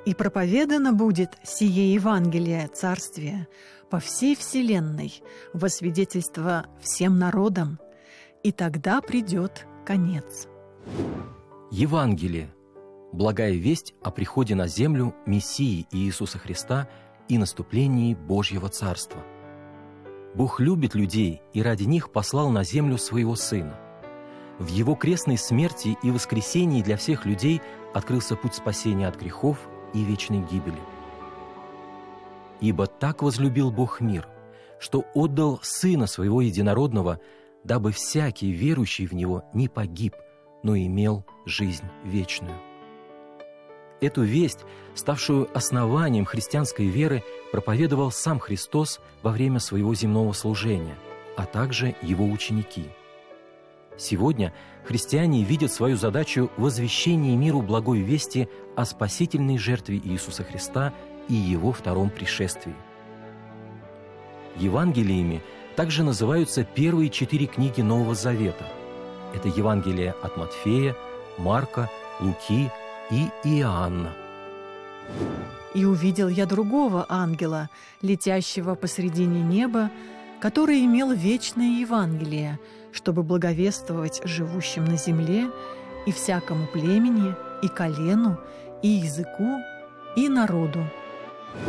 И проповедано будет сие Евангелие Царствия по всей вселенной во свидетельство всем народам, и тогда придет конец». Евангелие – благая весть о приходе на землю Мессии Иисуса Христа и наступлении Божьего Царства. Бог любит людей и ради них послал на землю Своего Сына. В Его крестной смерти и воскресении для всех людей открылся путь спасения от грехов и вечной гибели. «Ибо так возлюбил Бог мир, что отдал Сына Своего Единородного, дабы всякий, верующий в Него, не погиб, но имел жизнь вечную». Эту весть, ставшую основанием христианской веры, проповедовал сам Христос во время Своего земного служения, а также Его ученики. Сегодня христиане видят свою задачу в возвещении миру благой вести о спасительной жертве Иисуса Христа и Его втором пришествии. Евангелиями также называются первые 4 книги Нового Завета. Это Евангелие от Матфея, Марка, Луки и Иоанна. «И увидел я другого ангела, летящего посредине неба, который имел вечное Евангелие, чтобы благовествовать живущим на земле и всякому племени, и колену, и языку, и народу.